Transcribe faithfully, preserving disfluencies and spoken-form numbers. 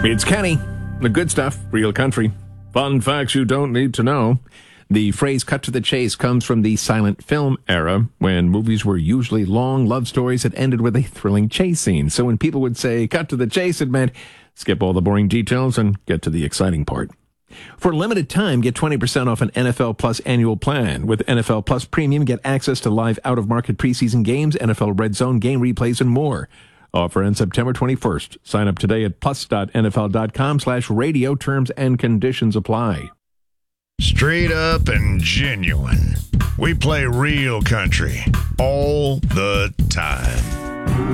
It's Kenny. The good stuff, real country. Fun facts you don't need to know. The phrase cut to the chase comes from the silent film era, when movies were usually long love stories that ended with a thrilling chase scene. So when people would say cut to the chase, it meant skip all the boring details and get to the exciting part. For a limited time, get twenty percent off an N F L Plus annual plan. With N F L Plus Premium, get access to live out-of-market preseason games, N F L Red Zone game replays, and more. Offer ends September twenty-first. Sign up today at plus.nfl.com slash radio. Terms and conditions apply. Straight up and genuine. We play real country all the time.